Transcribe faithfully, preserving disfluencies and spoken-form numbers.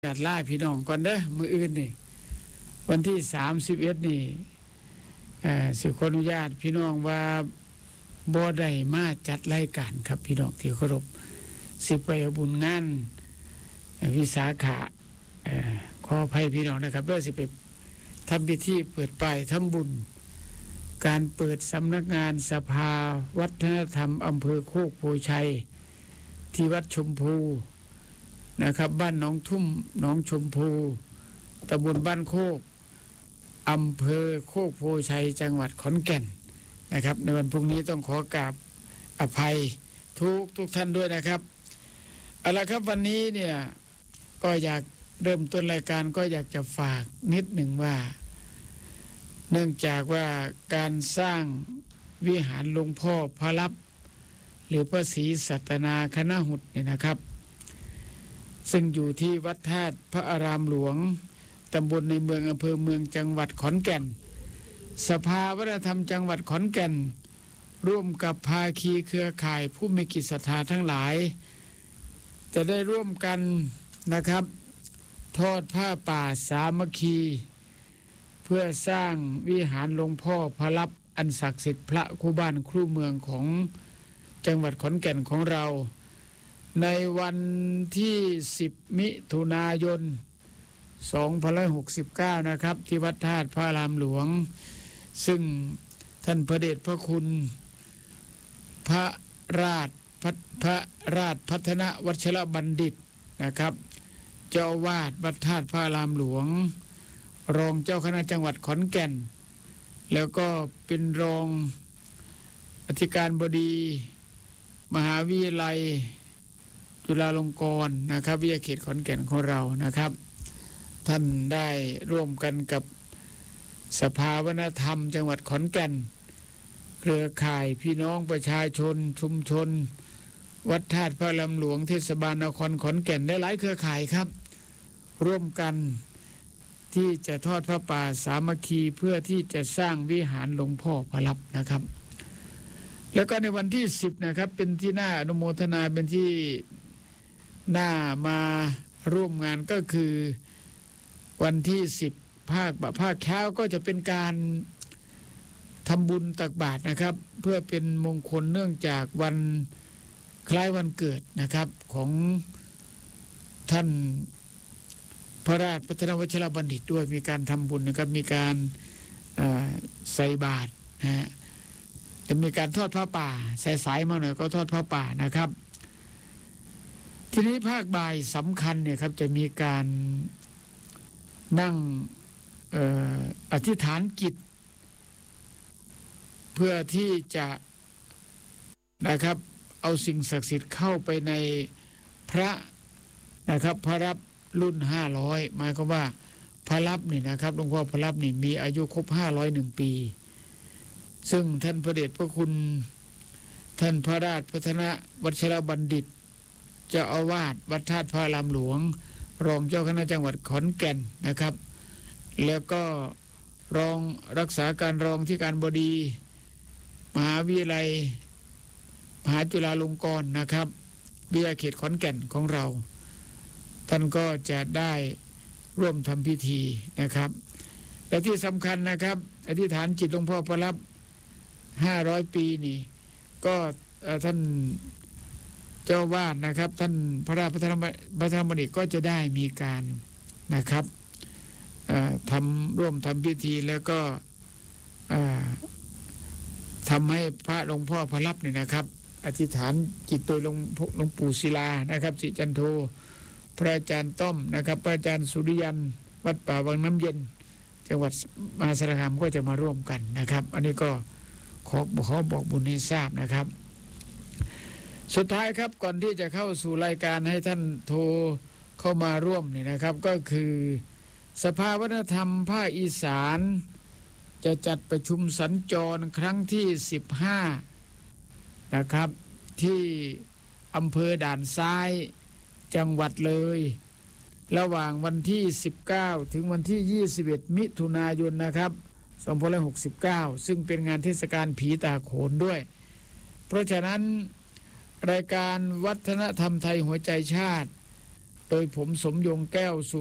จัดล่าพี่น้องก่อนเด้อมืออื่นนี่วันที่สามสิบเอ็ดนี่เอ่อสิขออนุญาตพี่น้องว่าบ่ได้มาจัดรายการครับพี่น้องที่เคารพสิไปบุญงานวิสาขะเอ่อขออภัยพี่น้องนะครับเพื่อสิไปทำพิธีเปิดป้ายทำบุญการเปิดสำนักงานสภาวัฒนธรรมอำเภอโคกโพชัยที่วัดชมพูนะครับบ้านหนองทุ่มหนองชมพูตำบลบ้านโคกอำเภอโคกโพชัยจังหวัดขอนแก่นนะครับในวันพรุ่งนี้ต้องขอกราบอภัยทุกทุกท่านด้วยนะครับเอาละครับวันนี้เนี่ยก็อยากเริ่มต้นรายการก็อยากจะฝากนิดหนึ่งว่าเนื่องจากว่าการสร้างวิหารหลวงพ่อพระลับหรือพระศรีสัตนาคณหุตเนี่ยนะครับซึ่งอยู่ที่วัดธาตุพระอารามหลวงตำบลในเมืองอำเภอเมืองจังหวัดขอนแก่นสภาวัฒนธรรมจังหวัดขอนแก่นร่วมกับภาคีเครือข่ายผู้มีจิตศรัทธาทั้งหลายจะได้ร่วมกันนะครับทอดผ้าป่าสามัคคีเพื่อสร้างวิหารหลวงพ่อพระลับอันศักดิ์สิทธิ์พระคู่บ้านคู่เมืองของจังหวัดขอนแก่นของเราในวันที่สิบมิถุนายนสองพันหกสิบเก้านะครับที่วัดธาตุพระอารามหลวงซึ่งท่านพระเดชพระคุณพระราชพระราชพัฒนวัชรบัณฑิตนะครับเจ้าอาวาสวัดธาตุพระอารามหลวงรองเจ้าคณะจังหวัดขอนแก่นแล้วก็เป็นรองอธิการบดีมหาวิทยาลัยจุฬาลงกรณ์นะครับวิทยาเขตขอนแก่นของเรานะครับท่านได้ร่วมกันกับสภาวัฒนธรรมจังหวัดขอนแก่นเครือข่ายพี่น้องประชาชนชุมชนวัดธาตุพระอารามหลวงเทศบาลนครขอนแก่นได้หลายเครือข่ายครับร่วมกันที่จะทอดพระป่าสามัคคีเพื่อที่จะสร้างวิหารหลวงพ่อพระลับนะครับแล้วก็ในวันที่สิบนะครับเป็นที่น่าอนุโมทนาเป็นที่น่ามาร่วมงานก็คือวันที่สิบภาคภาคเช้าก็จะเป็นการทำบุญตักบาตรนะครับเพื่อเป็นมงคลเนื่องจากวันคล้ายวันเกิดนะครับของท่านพระราชพัฒนวัชรบัณฑิตด้วยมีการทำบุญนะครับมีการใส่บาตรนะฮะจะมีการทอดผ้าป่าใส่สายมาหน่อยก็ทอดผ้าป่านะครับทีนี้ภาคบ่ายสำคัญเนี่ยครับจะมีการนั่งเอ่ออธิษฐานจิตเพื่อที่จะนะครับเอาสิ่งศักดิ์สิทธิ์เข้าไปในพระนะครับพระรับรุ่นห้าร้อยหมายความว่าพระรับนี่นะครับหลวงพ่อพระรับนี่มีอายุครบห้าร้อยหนึ่งปีซึ่งท่านพระเดชพระคุณท่านพระราชพัฒนวัชรบัณฑิตเจ้าอาวาสวัดธาตุพระอารามหลวงรองเจ้าคณะจังหวัดขอนแก่นนะครับแล้วก็รองรักษาการรองที่การบดีมหาวิทยาลัยมหาจุฬาลงกรณ์นะครับวิทยาเขตขอนแก่นของเราท่านก็จะได้ร่วมทำพิธีนะครับและที่สำคัญนะครับอธิษฐานจิตหลวงพ่อพระลับห้าร้อยปีนี่ก็ท่านเจ้าวาดนะครับท่านพระราชพัฒนวัชรบัณฑิตก็จะได้มีการนะครับทำร่วมทำพิธีแล้วก็ทำให้พระหลวงพ่อพระลับเนี่ยนะครับอธิษฐานจิตโดยหลวงหลวงปู่ศิลานะครับสิจันโทพระอาจารย์ต้อมนะครับพระอาจารย์สุริยันวัดป่าวังน้ำเย็นจังหวัดมหาสารคามก็จะมาร่วมกันนะครับอันนี้ก็ขอขอบอกบุญให้ทราบนะครับสุดท้ายครับก่อนที่จะเข้าสู่รายการให้ท่านโทรเข้ามาร่วมนี่นะครับก็คือสภาวัฒนธรรมภาคอีสานจะจัดประชุมสัญจรครั้งที่สิบห้านะครับที่อำเภอด่านซ้ายจังหวัดเลยระหว่างวันที่สิบเก้าถึงวันที่ยี่สิบเอ็ดมิถุนายนนะครับสองพันหกสิบเก้าซึ่งเป็นงานเทศกาลผีตาโขนด้วยเพราะฉะนั้นรายการวัฒนธรรมไทยหัวใจชาติโดยผมสมยงแก้วสุ